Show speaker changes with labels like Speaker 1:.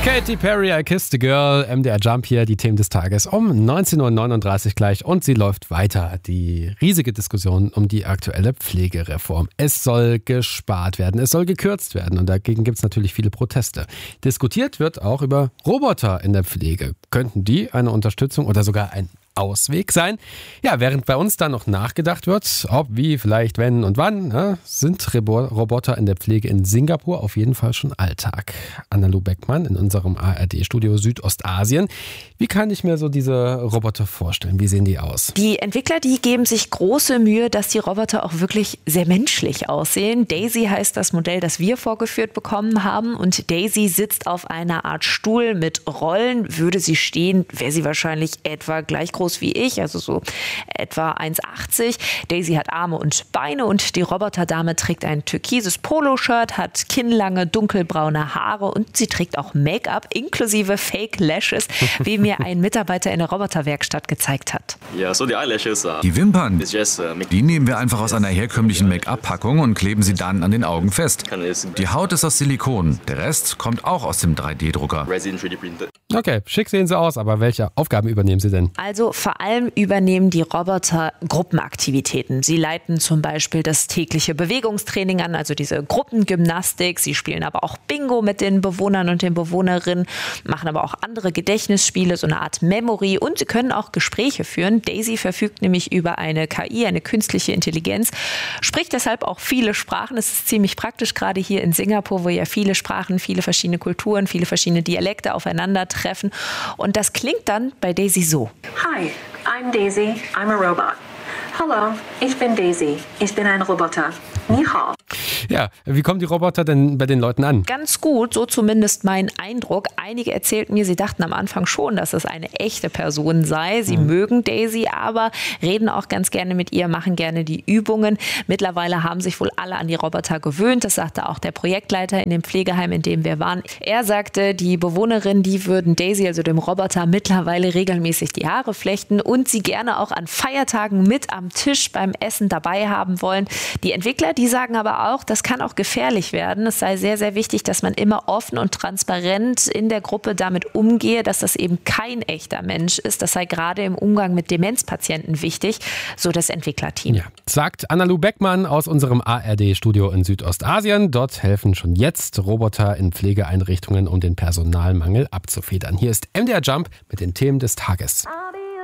Speaker 1: Katy Perry, I Kissed a Girl, MDR Jump hier, die Themen des Tages um 19.39 Uhr gleich und sie läuft weiter. Die riesige Diskussion um die aktuelle Pflegereform. Es soll gespart werden, es soll gekürzt werden und dagegen gibt es natürlich viele Proteste. Diskutiert wird auch über Roboter in der Pflege. Könnten die eine Unterstützung oder sogar ein Ausweg sein? Ja, während bei uns dann noch nachgedacht wird, ob, wie, vielleicht, wenn und wann, sind Roboter in der Pflege in Singapur auf jeden Fall schon Alltag. Anna-Lu Beckmann in unserem ARD-Studio Südostasien. Wie kann ich mir so diese Roboter vorstellen? Wie sehen die aus?
Speaker 2: Die Entwickler, die geben sich große Mühe, dass die Roboter auch wirklich sehr menschlich aussehen. Daisy heißt das Modell, das wir vorgeführt bekommen haben. Und Daisy sitzt auf einer Art Stuhl mit Rollen. Würde sie stehen, wäre sie wahrscheinlich etwa gleich groß wie ich, also so etwa 1,80. Daisy hat Arme und Beine und die Roboterdame trägt ein türkises Poloshirt, hat kinnlange dunkelbraune Haare und sie trägt auch Make-up inklusive Fake Lashes, wie mir ein Mitarbeiter in der Roboterwerkstatt gezeigt hat.
Speaker 3: Die Wimpern, die nehmen wir einfach aus einer herkömmlichen Make-up-Packung und kleben sie dann an den Augen fest. Die Haut ist aus Silikon, der Rest kommt auch aus dem 3D-Drucker.
Speaker 1: Okay, schick sehen sie aus, aber welche Aufgaben übernehmen sie denn?
Speaker 2: Also vor allem übernehmen die Roboter Gruppenaktivitäten. Sie leiten zum Beispiel das tägliche Bewegungstraining an, also diese Gruppengymnastik. Sie spielen aber auch Bingo mit den Bewohnern und den Bewohnerinnen, machen aber auch andere Gedächtnisspiele, so eine Art Memory und sie können auch Gespräche führen. Daisy verfügt nämlich über eine KI, eine künstliche Intelligenz, spricht deshalb auch viele Sprachen. Es ist ziemlich praktisch, gerade hier in Singapur, wo ja viele Sprachen, viele verschiedene Kulturen, viele verschiedene Dialekte aufeinandertreffen. Und das klingt dann bei Daisy so.
Speaker 4: Hi, I'm Daisy. I'm a robot. Hallo, ich bin Daisy. Ich bin ein Roboter. Ni hao.
Speaker 1: Ja, wie kommen die Roboter denn bei den Leuten an?
Speaker 2: Ganz gut, so zumindest mein Eindruck. Einige erzählten mir, sie dachten am Anfang schon, dass es eine echte Person sei. Sie mögen Daisy, aber reden auch ganz gerne mit ihr, machen gerne die Übungen. Mittlerweile haben sich wohl alle an die Roboter gewöhnt. Das sagte auch der Projektleiter in dem Pflegeheim, in dem wir waren. Er sagte, die Bewohnerin, die würden Daisy, also dem Roboter, mittlerweile regelmäßig die Haare flechten und sie gerne auch an Feiertagen mit am Tisch beim Essen dabei haben wollen. Die Entwickler, die sagen aber auch, das kann auch gefährlich werden. Es sei sehr, sehr wichtig, dass man immer offen und transparent in der Gruppe damit umgehe, dass das eben kein echter Mensch ist. Das sei gerade im Umgang mit Demenzpatienten wichtig, so das Entwicklerteam.
Speaker 1: Ja, sagt Anna-Lu Beckmann aus unserem ARD-Studio in Südostasien. Dort helfen schon jetzt Roboter in Pflegeeinrichtungen, um den Personalmangel abzufedern. Hier ist MDR Jump mit den Themen des Tages.